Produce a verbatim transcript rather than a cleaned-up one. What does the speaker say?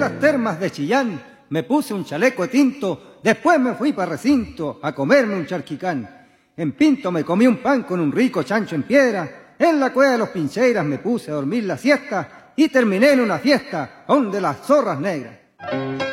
las termas de Chillán me puse un chaleco de tinto, después me fui para recinto a comerme un charquicán. En Pinto me comí un pan con un rico chancho en piedra, en la cueva de los Pincheiras me puse a dormir la siesta y terminé en una fiesta donde las zorras negras.